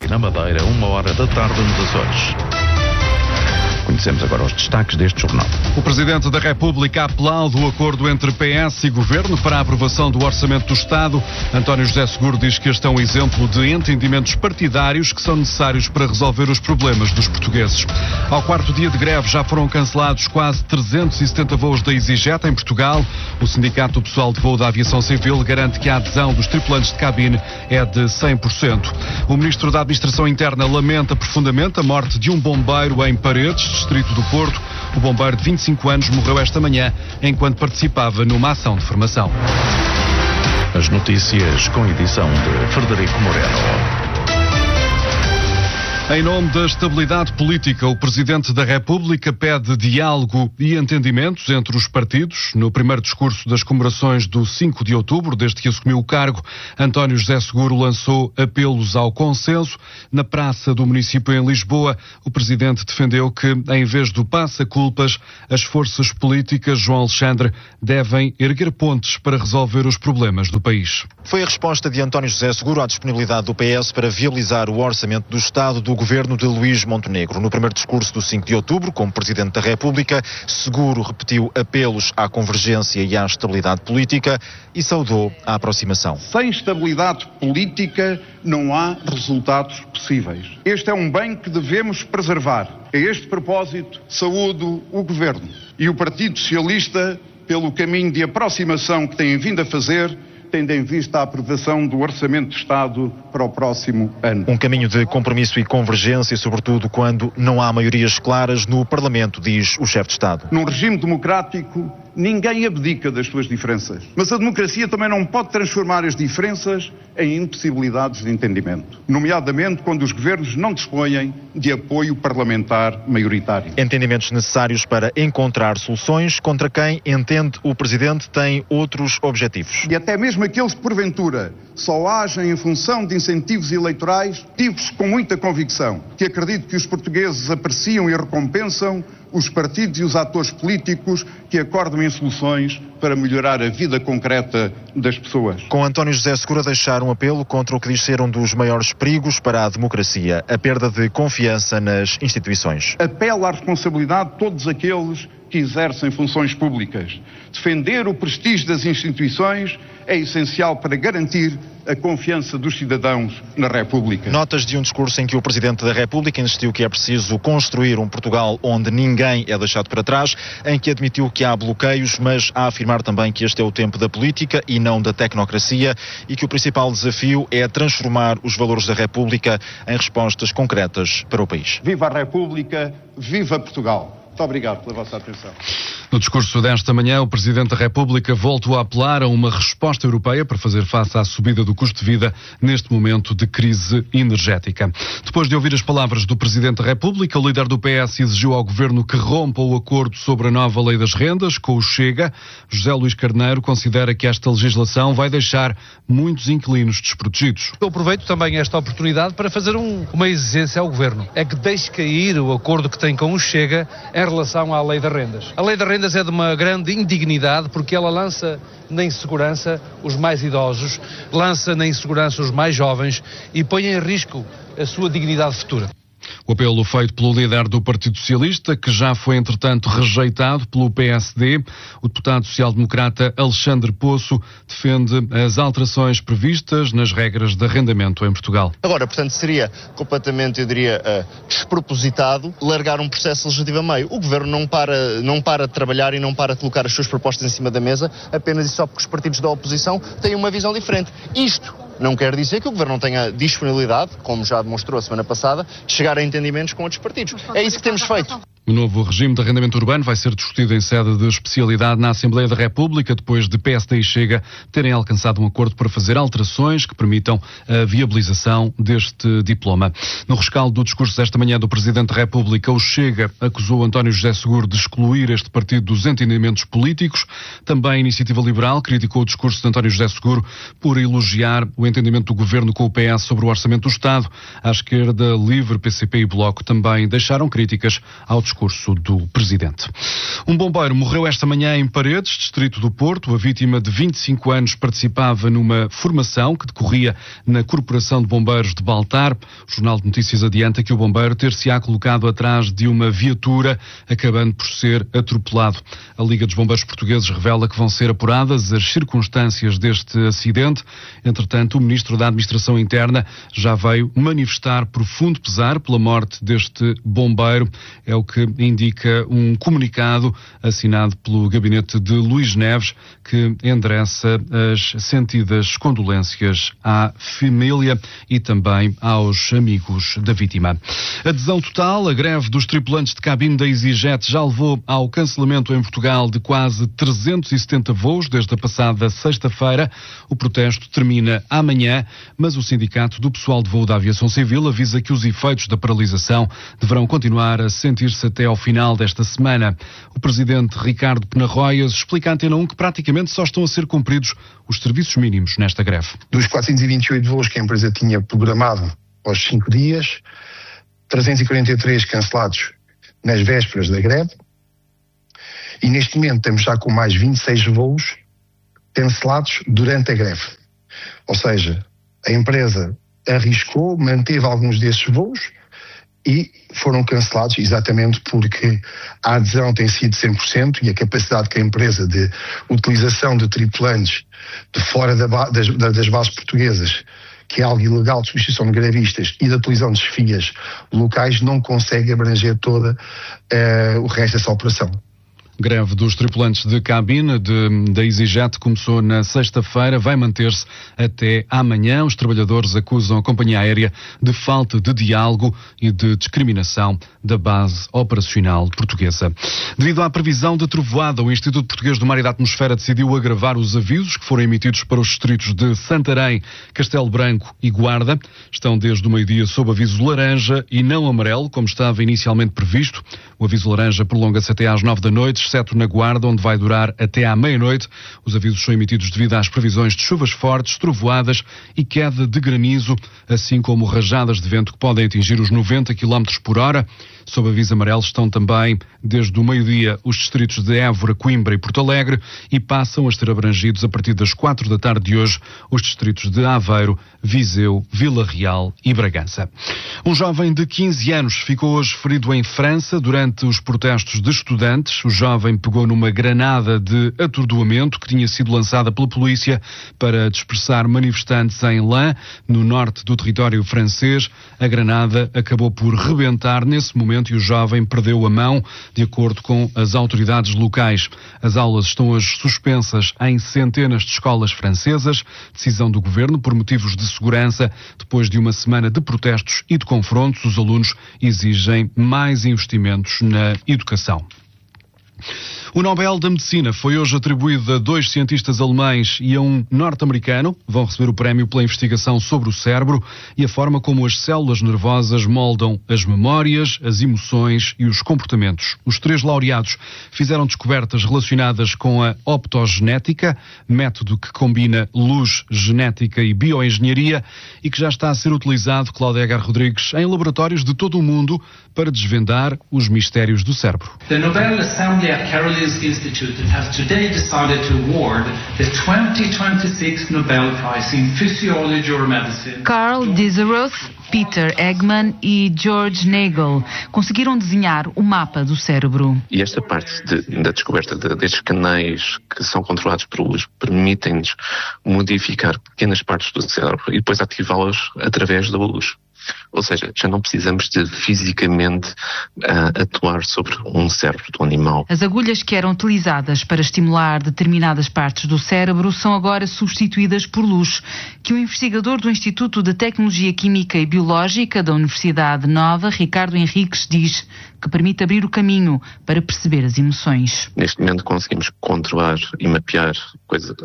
Na Madeira, 13h nos Açores. Conhecemos agora os destaques deste jornal. O Presidente da República aplaude o acordo entre PS e Governo para a aprovação do Orçamento do Estado. António José Seguro diz que este é um exemplo de entendimentos partidários que são necessários para resolver os problemas dos portugueses. Ao quarto dia de greve já foram cancelados quase 370 voos da EasyJet em Portugal. O Sindicato Pessoal de Voo da Aviação Civil garante que a adesão dos tripulantes de cabine é de 100%. O Ministro da Administração Interna lamenta profundamente a morte de um bombeiro em Paredes, distrito do Porto. O bombeiro de 25 anos morreu esta manhã enquanto participava numa ação de formação. As notícias com edição de Frederico Moreno. Em nome da estabilidade política, o Presidente da República pede diálogo e entendimentos entre os partidos. No primeiro discurso das comemorações do 5 de outubro, desde que assumiu o cargo, António José Seguro lançou apelos ao consenso. Na praça do município em Lisboa, o Presidente defendeu que, em vez do passa-culpas, as forças políticas, João Alexandre, devem erguer pontes para resolver os problemas do país. Foi a resposta de António José Seguro à disponibilidade do PS para viabilizar o orçamento do Estado do governo de Luís Montenegro. No primeiro discurso do 5 de outubro, como Presidente da República, Seguro repetiu apelos à convergência e à estabilidade política e saudou a aproximação. Sem estabilidade política não há resultados possíveis. Este é um bem que devemos preservar. A este propósito, saúdo o Governo e o Partido Socialista pelo caminho de aproximação que têm vindo a fazer, tendo em vista a aprovação do Orçamento de Estado para o próximo ano. Um caminho de compromisso e convergência, sobretudo quando não há maiorias claras no Parlamento, diz o chefe de Estado. Num regime democrático, ninguém abdica das suas diferenças. Mas a democracia também não pode transformar as diferenças em impossibilidades de entendimento, nomeadamente quando os governos não dispõem de apoio parlamentar maioritário. Entendimentos necessários para encontrar soluções contra quem, entende o Presidente, tem outros objetivos. E até mesmo aqueles que, porventura, só agem em função de incentivos eleitorais, digo-vos com muita convicção que acredito que os portugueses apreciam e recompensam os partidos e os atores políticos que acordam em soluções para melhorar a vida concreta das pessoas. Com António José Seguro a deixar um apelo contra o que diz ser um dos maiores perigos para a democracia, a perda de confiança nas instituições. Apelo à responsabilidade de todos aqueles que exercem funções públicas. Defender o prestígio das instituições é essencial para garantir a confiança dos cidadãos na República. Notas de um discurso em que o Presidente da República insistiu que é preciso construir um Portugal onde ninguém é deixado para trás, em que admitiu que há bloqueios, mas a afirmar também que este é o tempo da política e não da tecnocracia e que o principal desafio é transformar os valores da República em respostas concretas para o país. Viva a República, viva Portugal. Muito obrigado pela vossa atenção. No discurso desta manhã, o Presidente da República voltou a apelar a uma resposta europeia para fazer face à subida do custo de vida neste momento de crise energética. Depois de ouvir as palavras do Presidente da República, o líder do PS exigiu ao Governo que rompa o acordo sobre a nova Lei das Rendas com o Chega. José Luís Carneiro considera que esta legislação vai deixar muitos inquilinos desprotegidos. Eu aproveito também esta oportunidade para fazer uma exigência ao Governo. É que deixe cair o acordo que tem com o Chega em relação à Lei das Rendas. A Lei das Rendas é de uma grande indignidade porque ela lança na insegurança os mais idosos, lança na insegurança os mais jovens e põe em risco a sua dignidade futura. O apelo feito pelo líder do Partido Socialista, que já foi, entretanto, rejeitado pelo PSD, o deputado social-democrata Alexandre Poço defende as alterações previstas nas regras de arrendamento em Portugal. Agora, portanto, seria completamente, eu diria, despropositado largar um processo legislativo a meio. O Governo não para de trabalhar e não para de colocar as suas propostas em cima da mesa, apenas e só porque os partidos da oposição têm uma visão diferente. Isto não quer dizer que o Governo não tenha disponibilidade, como já demonstrou a semana passada, de chegar a entendimentos com outros partidos. É isso que temos feito. O novo regime de arrendamento urbano vai ser discutido em sede de especialidade na Assembleia da República, depois de PSD e Chega terem alcançado um acordo para fazer alterações que permitam a viabilização deste diploma. No rescaldo do discurso desta manhã do Presidente da República, o Chega acusou António José Seguro de excluir este partido dos entendimentos políticos. Também a Iniciativa Liberal criticou o discurso de António José Seguro por elogiar o entendimento do Governo com o PS sobre o Orçamento do Estado. À esquerda, Livre, PCP e Bloco também deixaram críticas ao discurso discurso do Presidente. Um bombeiro morreu esta manhã em Paredes, distrito do Porto. A vítima, de 25 anos, participava numa formação que decorria na Corporação de Bombeiros de Baltar. O Jornal de Notícias adianta que o bombeiro ter-se-á colocado atrás de uma viatura, acabando por ser atropelado. A Liga dos Bombeiros Portugueses revela que vão ser apuradas as circunstâncias deste acidente. Entretanto, o Ministro da Administração Interna já veio manifestar profundo pesar pela morte deste bombeiro. É o que indica um comunicado assinado pelo gabinete de Luís Neves, que endereça as sentidas condolências à família e também aos amigos da vítima. Adesão total. A greve dos tripulantes de cabine da EasyJet já levou ao cancelamento em Portugal de quase 370 voos desde a passada sexta-feira. O protesto termina amanhã, mas o Sindicato do Pessoal de Voo da Aviação Civil avisa que os efeitos da paralisação deverão continuar a sentir-se até ao final desta semana. O Presidente Ricardo Penarroias explica à Antena 1 que praticamente só estão a ser cumpridos os serviços mínimos nesta greve. Dos 428 voos que a empresa tinha programado aos 5 dias, 343 cancelados nas vésperas da greve, e neste momento estamos já com mais 26 voos cancelados durante a greve. Ou seja, a empresa arriscou, manteve alguns desses voos e foram cancelados exatamente porque a adesão tem sido 100% e a capacidade que a empresa de utilização de tripulantes de fora das bases portuguesas, que é algo ilegal de substituição de grevistas, e da utilização de chefias locais, não consegue abranger toda o resto dessa operação. Greve dos tripulantes de cabine da EasyJet começou na sexta-feira, vai manter-se até amanhã. Os trabalhadores acusam a companhia aérea de falta de diálogo e de discriminação da base operacional portuguesa. Devido à previsão de trovoada, o Instituto Português do Mar e da Atmosfera decidiu agravar os avisos que foram emitidos para os distritos de Santarém, Castelo Branco e Guarda. Estão desde o meio-dia sob aviso laranja e não amarelo, como estava inicialmente previsto. O aviso laranja prolonga-se até às 9 da noite, exceto na Guarda, onde vai durar até à meia-noite. Os avisos são emitidos devido às previsões de chuvas fortes, trovoadas e queda de granizo, assim como rajadas de vento que podem atingir os 90 km por hora. Sob aviso amarelo estão também, desde o meio-dia, os distritos de Évora, Coimbra e Porto Alegre, e passam a ser abrangidos a partir das 4 da tarde de hoje os distritos de Aveiro, Viseu, Vila Real e Bragança. Um jovem de 15 anos ficou hoje ferido em França durante os protestos de estudantes. O jovem pegou numa granada de atordoamento que tinha sido lançada pela polícia para dispersar manifestantes em Laon, no norte do território francês. A granada acabou por rebentar nesse momento e o jovem perdeu a mão, de acordo com as autoridades locais. As aulas estão hoje suspensas em centenas de escolas francesas, decisão do governo por motivos de segurança. Depois de uma semana de protestos e de confrontos, os alunos exigem mais investimentos na educação. O Nobel da Medicina foi hoje atribuído a 2 cientistas alemães e a um norte-americano. Vão receber o prémio pela investigação sobre o cérebro e a forma como as células nervosas moldam as memórias, as emoções e os comportamentos. Os 3 laureados fizeram descobertas relacionadas com a optogenética, método que combina luz, genética e bioengenharia e que já está a ser utilizado, Cláudia Agar Rodrigues, em laboratórios de todo o mundo para desvendar os mistérios do cérebro. The Nobel Assembly at Karolinska Institute has today decided to award the 2026 Nobel Prize in Physiology or Medicine. Carl Dieseroth, Peter Eggman e George Nagel conseguiram desenhar o mapa do cérebro. E esta parte da descoberta destes canais que são controlados por luz permitem-nos modificar pequenas partes do cérebro e depois ativá-las através da luz. Ou seja, já não precisamos de fisicamente atuar sobre um cérebro do animal. As agulhas que eram utilizadas para estimular determinadas partes do cérebro são agora substituídas por luz, que o investigador do Instituto de Tecnologia Química e Biológica da Universidade Nova, Ricardo Henriques, diz que permite abrir o caminho para perceber as emoções. Neste momento conseguimos controlar e mapear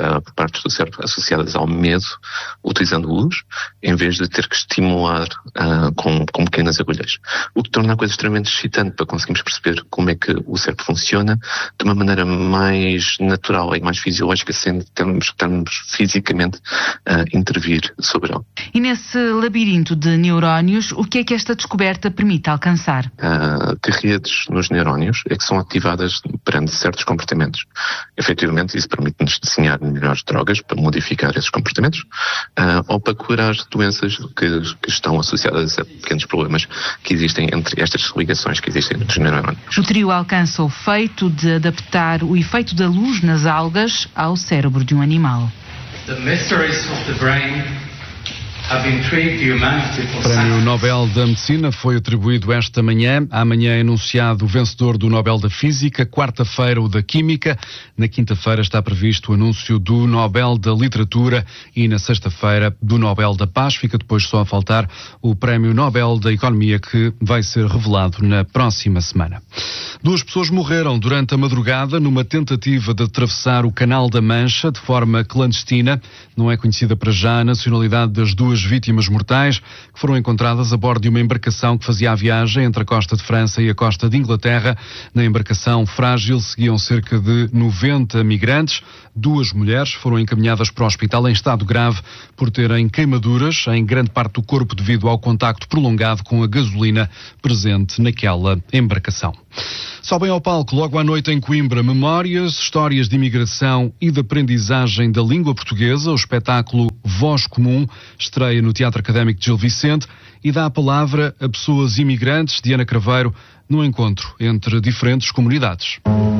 partes do cérebro associadas ao medo, utilizando luz, em vez de ter que estimular com pequenas agulhas. O que torna a coisa extremamente excitante para conseguirmos perceber como é que o cérebro funciona de uma maneira mais natural e mais fisiológica, sem termos fisicamente intervir sobre ele. E nesse labirinto de neurónios, o que é que esta descoberta permite alcançar? Que redes nos neurónios é que são ativadas perante certos comportamentos. Efetivamente, isso permite-nos desenhar melhores drogas para modificar esses comportamentos ou para curar doenças que estão associadas a pequenos problemas que existem entre estas ligações que existem entre os neurónios. O trio alcança o feito de adaptar o efeito da luz nas algas ao cérebro de um animal. The mysteries of the brain have intrigued humanity for O Prémio Nobel da Medicina foi atribuído esta manhã. Amanhã é anunciado o vencedor do Nobel da Física, quarta-feira o da Química, na quinta-feira está previsto o anúncio do Nobel da Literatura e na sexta-feira do Nobel da Paz. Fica depois só a faltar o Prémio Nobel da Economia, que vai ser revelado na próxima semana. 2 pessoas morreram durante a madrugada numa tentativa de atravessar o Canal da Mancha de forma clandestina. Não é conhecida para já a nacionalidade das 2 vítimas mortais, que foram encontradas a bordo de uma embarcação que fazia a viagem entre a costa de França e a costa de Inglaterra. Na embarcação frágil seguiam cerca de 90 migrantes. 2 mulheres foram encaminhadas para o hospital em estado grave por terem queimaduras em grande parte do corpo devido ao contacto prolongado com a gasolina presente naquela embarcação. Sobem ao palco logo à noite em Coimbra memórias, histórias de imigração e de aprendizagem da língua portuguesa. O espetáculo Voz Comum estreia no Teatro Académico de Gil Vicente e dá a palavra a pessoas imigrantes. Diana Craveiro, no encontro entre diferentes comunidades.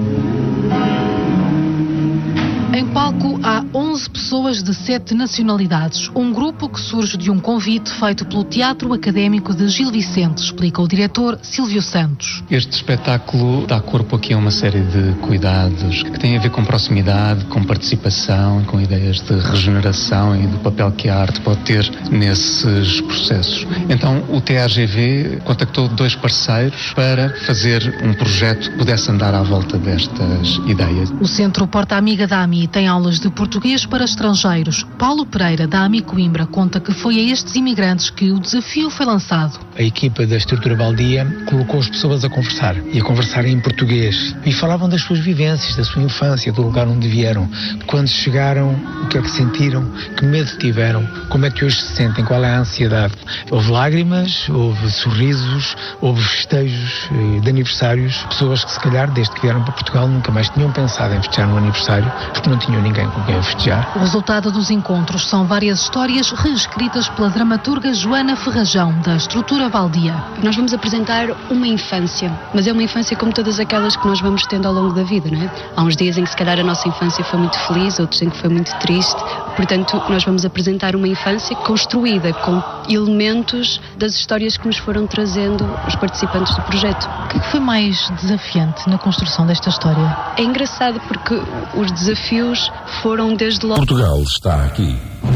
Em palco há 11 pessoas de 7 nacionalidades. Um grupo que surge de um convite feito pelo Teatro Académico de Gil Vicente, explica o diretor Silvio Santos. Este espetáculo dá corpo aqui a uma série de cuidados que têm a ver com proximidade, com participação, com ideias de regeneração e do papel que a arte pode ter nesses processos. Então o TAGV contactou 2 parceiros para fazer um projeto que pudesse andar à volta destas ideias. O Centro Porta Amiga da AMI tem aulas de português para estrangeiros. Paulo Pereira, da AMI Coimbra, conta que foi a estes imigrantes que o desafio foi lançado. A equipa da Estrutura Baldia colocou as pessoas a conversar em português e falavam das suas vivências, da sua infância, do lugar onde vieram. Quando chegaram, o que é que sentiram, que medo tiveram, como é que hoje se sentem, qual é a ansiedade. Houve lágrimas, houve sorrisos, houve festejos de aniversários, pessoas que se calhar desde que vieram para Portugal nunca mais tinham pensado em festejar um aniversário, porque não tinham ninguém com quem festejar. O resultado dos encontros são várias histórias reescritas pela dramaturga Joana Ferrajão, da Estrutura Baldia. Nós vamos apresentar uma infância, mas é uma infância como todas aquelas que nós vamos tendo ao longo da vida, não é? Há uns dias em que se calhar a nossa infância foi muito feliz, outros em que foi muito triste. Portanto, nós vamos apresentar uma infância construída com elementos das histórias que nos foram trazendo os participantes do projeto. O que foi mais desafiante na construção desta história? É engraçado porque os desafios foram desde logo... Portugal está aqui.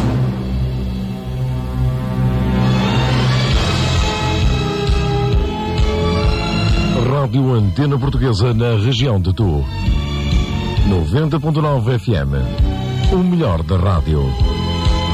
Rádio Antena Portuguesa na região de Tu. 90.9 FM. O melhor da rádio.